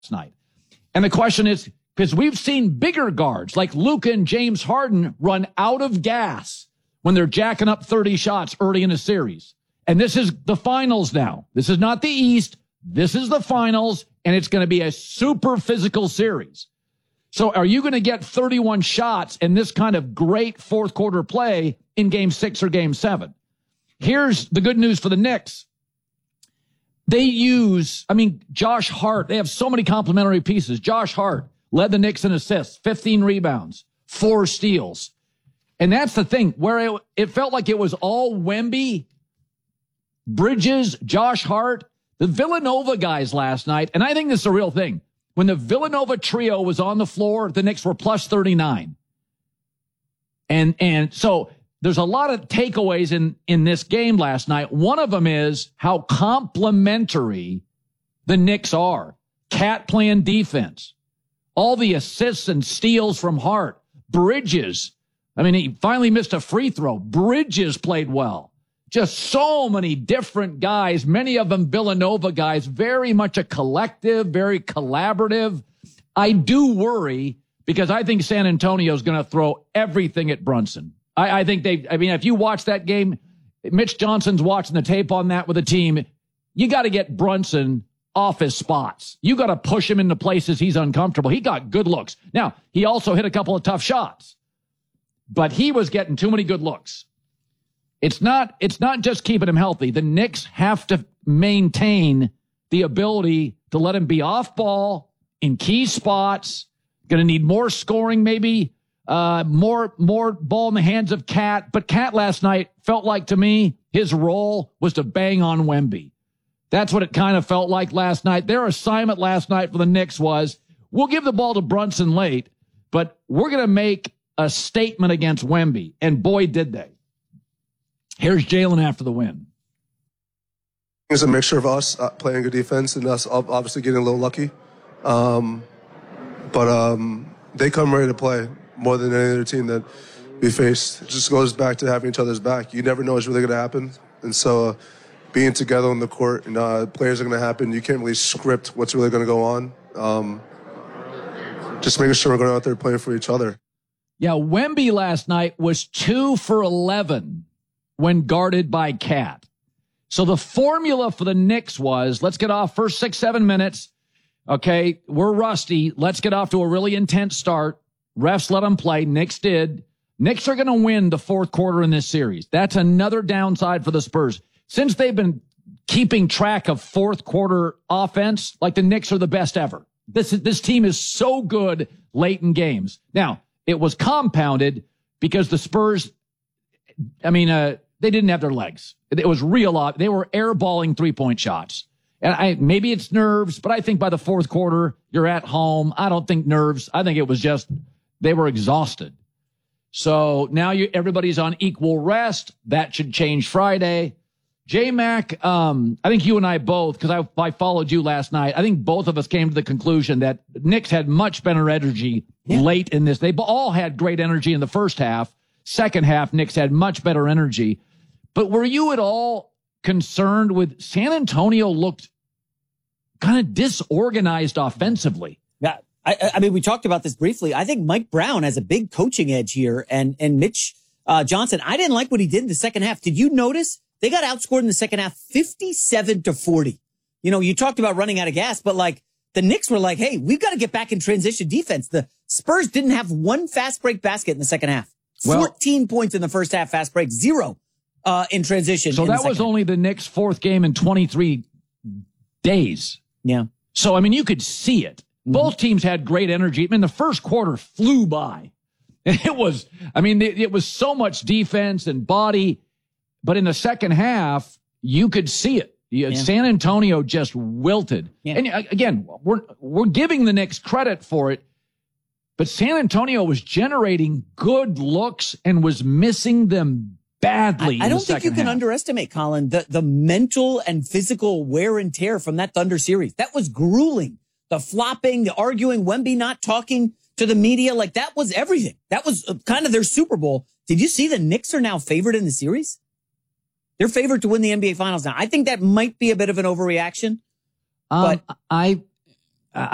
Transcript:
night. And the question is, because we've seen bigger guards like Luka and James Harden run out of gas when they're jacking up 30 shots early in a series. And this is the finals now. This is not the East. This is the finals, and it's going to be a super physical series. So are you going to get 31 shots in this kind of great fourth quarter play in game 6 or game 7? Here's the good news for the Knicks. They use, Josh Hart. They have so many complementary pieces. Josh Hart led the Knicks in assists, 15 rebounds, 4 steals. And that's the thing, where it felt like it was all Wemby, Bridges, Josh Hart, the Villanova guys last night. And I think this is a real thing. When the Villanova trio was on the floor, the Knicks were plus 39. And so there's a lot of takeaways in this game last night. One of them is how complementary the Knicks are. Cat playing defense. All the assists and steals from Hart. Bridges. He finally missed a free throw. Bridges played well. Just so many different guys, many of them Villanova guys, very much a collective, very collaborative. I do worry because I think San Antonio is going to throw everything at Brunson. I think if you watch that game, Mitch Johnson's watching the tape on that with the team. You got to get Brunson off his spots. You got to push him into places he's uncomfortable. He got good looks. Now, he also hit a couple of tough shots, but he was getting too many good looks. It's not just keeping him healthy. The Knicks have to maintain the ability to let him be off ball in key spots. Going to need more scoring, maybe more ball in the hands of Cat. But Cat last night felt like, to me, his role was to bang on Wemby. That's what it kind of felt like last night. Their assignment last night for the Knicks was, we'll give the ball to Brunson late, but we're going to make a statement against Wemby. And boy, did they. Here's Jalen after the win. It's a mixture of us playing good defense and us obviously getting a little lucky. But they come ready to play more than any other team that we faced. It just goes back to having each other's back. You never know what's really going to happen. And so being together on the court and players are going to happen. You can't really script what's really going to go on. Just making sure we're going out there playing for each other. Yeah, Wemby last night was 2 for 11. When guarded by Cat. So the formula for the Knicks was, let's get off first 6-7 minutes. Okay, we're rusty. Let's get off to a really intense start. Refs let them play. Knicks did. Knicks are going to win the fourth quarter in this series. That's another downside for the Spurs. Since they've been keeping track of fourth quarter offense, like the Knicks are the best ever. This team is so good late in games. Now, it was compounded because the Spurs, they didn't have their legs. It was real. They were airballing 3-point shots. And maybe it's nerves, but I think by the fourth quarter, you're at home. I don't think nerves. I think it was just they were exhausted. So now everybody's on equal rest. That should change Friday. J-Mac, I think you and I both, because I followed you last night, I think both of us came to the conclusion that Knicks had much better energy late in this. They all had great energy in the first half. Second half, Knicks had much better energy. But were you at all concerned with San Antonio looked kind of disorganized offensively? Yeah, we talked about this briefly. I think Mike Brown has a big coaching edge here, and Mitch Johnson. I didn't like what he did in the second half. Did you notice they got outscored in the second half 57-40? You talked about running out of gas, but the Knicks were like, hey, we've got to get back in transition defense. The Spurs didn't have one fast break basket in the second half. 14 points in the first half fast break, 0 in transition. So that was only the Knicks' fourth game in 23 days. Yeah. So, you could see it. Mm-hmm. Both teams had great energy. The first quarter flew by. It was so much defense and body. But in the second half, you could see it. San Antonio just wilted. Yeah. And again, we're giving the Knicks credit for it. But San Antonio was generating good looks and was missing them badly. I don't think you can underestimate, Colin, the mental and physical wear and tear from that Thunder series. That was grueling. The flopping, the arguing, Wemby not talking to the media, that was everything. That was kind of their Super Bowl. Did you see the Knicks are now favored in the series? They're favored to win the NBA Finals now. I think that might be a bit of an overreaction. But I